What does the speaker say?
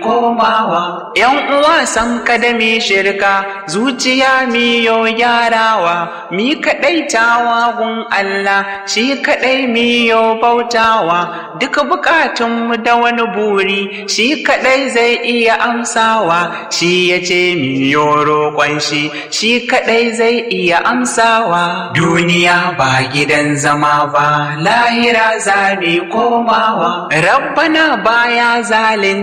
komawa. Yan uwa san kada mi shirka, zuciya mi yo gyarawa, mi kaɗaitawa gun Allah, shi kaɗai mi yo bautawa, duka bukatunmu da wani buri, shi kaɗai zai iya amsawa, shi ya ce mi yo roƙon shi kaɗai zai iya amsawa. Duniya ba gidan zama ba, lahira za mi komawa, Rabbana baya zalin